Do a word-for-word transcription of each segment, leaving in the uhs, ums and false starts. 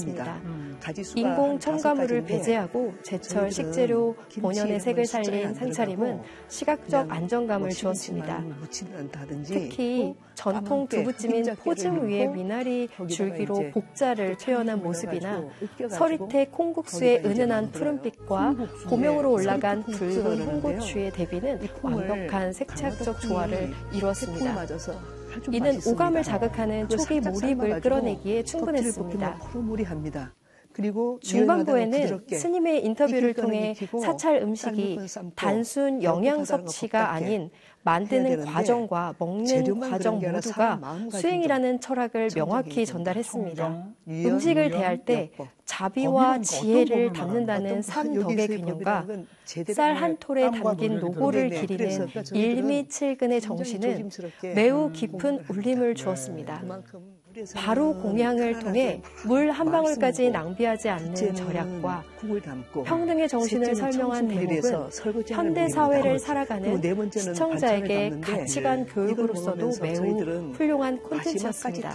보였습니다. 인공 첨가물을 배제하고 제철 식재료 본연의 색을 살린 상차림은 시각적 안정감을 주었습니다. 특히 전통 두부찜인 포즘 위에 미나리 줄기로 복자를 표현한 모습이나 서리태 콩국수의 은은한 푸른빛과 고명으로 올라간 붉은 홍고추의 대비는 완벽한 색채학적 조화를 이루었습니다. 이는 오감을 자극하는 초기 몰입을 끌어내기에 충분했습니다. 그리고 중반부에는 스님의 인터뷰를 통해 사찰 음식이 단순 영양 섭취가 아닌 만드는 과정과 먹는 과정 모두가 수행이라는 철학을 명확히 전달했습니다. 음식을 대할 때 자비와 지혜를 담는다는 삼덕의 균형과 쌀 한 톨에 담긴 노고를 기리는 일미칠근의 정신은 매우 깊은 울림을 주었습니다. 바로 공양을 통해 물 한 방울까지 낭비하지 않는 절약과 평등의 정신을 설명한 대목은 현대 사회를 살아가는 시청자에게 가치관 교육으로서도 매우 훌륭한 콘텐츠였습니다.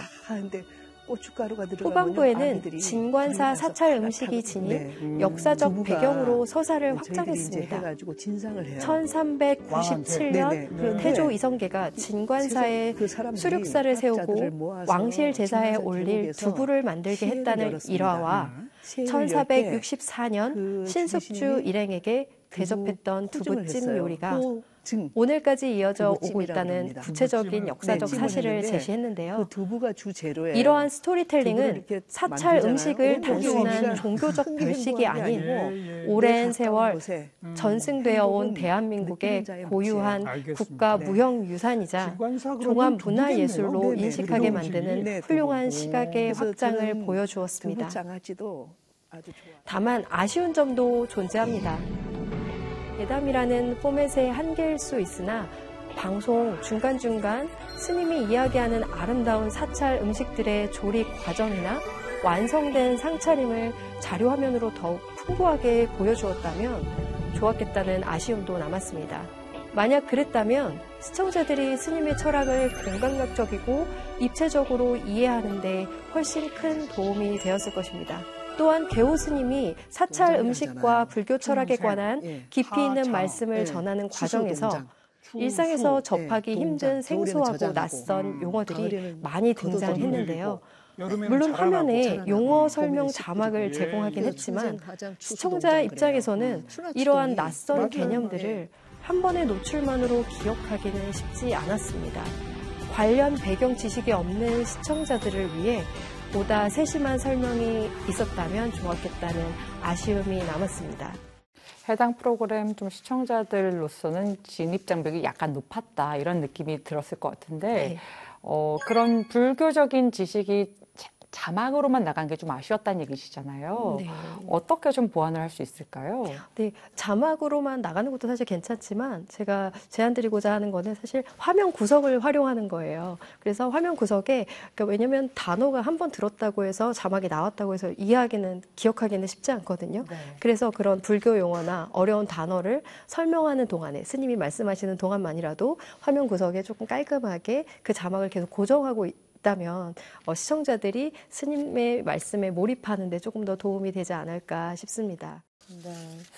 후반부에는 진관사 사찰 음식이 지닌 역사적 배경으로 서사를 확장했습니다. 천삼백구십칠년 태조 이성계가 진관사에 수륙사를 세우고 왕실 제사에 올릴 두부를 만들게 했다는 일화와 천사백육십사년 신숙주 일행에게 대접했던 두부찜 요리가 오늘까지 이어져 오고 있다는 구체적인 역사적 사실을 제시했는데요. 이러한 스토리텔링은 사찰 음식을 단순한 종교적 별식이 아닌 오랜 세월 전승되어 온 대한민국의 고유한 국가 무형유산이자 종합문화예술로 인식하게 만드는 훌륭한 시각의 확장을 보여주었습니다. 다만 아쉬운 점도 존재합니다. 예담이라는 포맷의 한계일 수 있으나 방송 중간중간 스님이 이야기하는 아름다운 사찰 음식들의 조리 과정이나 완성된 상차림을 자료화면으로 더욱 풍부하게 보여주었다면 좋았겠다는 아쉬움도 남았습니다. 만약 그랬다면 시청자들이 스님의 철학을 공감각적이고 입체적으로 이해하는 데 훨씬 큰 도움이 되었을 것입니다. 또한 개호 스님이 사찰 음식과 불교 철학에 관한 깊이 있는 말씀을 전하는 과정에서 일상에서 접하기 힘든 생소하고 낯선 용어들이 많이 등장했는데요. 물론 화면에 용어 설명 자막을 제공하긴 했지만 시청자 입장에서는 이러한 낯선 개념들을 한 번의 노출만으로 기억하기는 쉽지 않았습니다. 관련 배경 지식이 없는 시청자들을 위해 보다 세심한 설명이 있었다면 좋았겠다는 아쉬움이 남았습니다. 해당 프로그램 좀 시청자들로서는 진입 장벽이 약간 높았다 이런 느낌이 들었을 것 같은데 네. 어, 그런 불교적인 지식이 자막으로만 나간 게 좀 아쉬웠다는 얘기시잖아요. 네. 어떻게 좀 보완을 할 수 있을까요? 네, 자막으로만 나가는 것도 사실 괜찮지만 제가 제안드리고자 하는 거는 사실 화면 구석을 활용하는 거예요. 그래서 화면 구석에 그러니까 왜냐하면 단어가 한 번 들었다고 해서 자막이 나왔다고 해서 이해하기는 기억하기는 쉽지 않거든요. 네. 그래서 그런 불교 용어나 어려운 단어를 설명하는 동안에 스님이 말씀하시는 동안만이라도 화면 구석에 조금 깔끔하게 그 자막을 계속 고정하고 있다면 어, 시청자들이 스님의 말씀에 몰입하는 데 조금 더 도움이 되지 않을까 싶습니다. 네,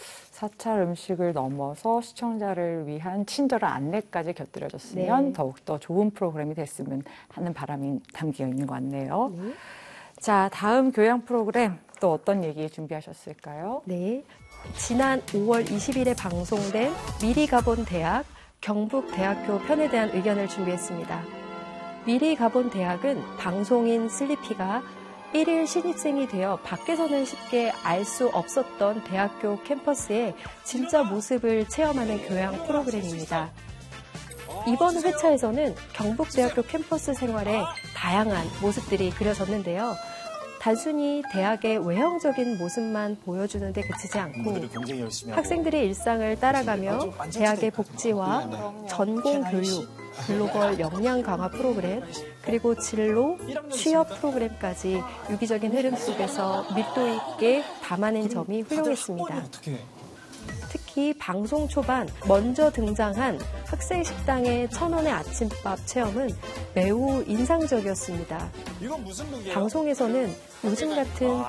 사찰 음식을 넘어서 시청자를 위한 친절한 안내까지 곁들여졌으면 네. 더욱더 좋은 프로그램이 됐으면 하는 바람이 담겨 있는 것 같네요. 네. 자, 다음 교양 프로그램 또 어떤 얘기 준비하셨을까요? 네, 지난 오월 이십일에 방송된 미리 가본 대학 경북대학교 편에 대한 의견을 준비했습니다. 미리 가본 대학은 방송인 슬리피가 일일 신입생이 되어 밖에서는 쉽게 알 수 없었던 대학교 캠퍼스의 진짜 모습을 체험하는 교양 프로그램입니다. 이번 회차에서는 경북대학교 캠퍼스 생활의 다양한 모습들이 그려졌는데요. 단순히 대학의 외형적인 모습만 보여주는 데 그치지 않고 학생들의 일상을 따라가며 대학의 복지와 전공 교육, 글로벌 역량 강화 프로그램, 그리고 진로, 취업 프로그램까지 유기적인 흐름 속에서 밀도 있게 담아낸 점이 훌륭했습니다. 특히 방송 초반 먼저 등장한 학생 식당의 천 원의 아침밥 체험은 매우 인상적이었습니다. 방송에서는 요즘 같은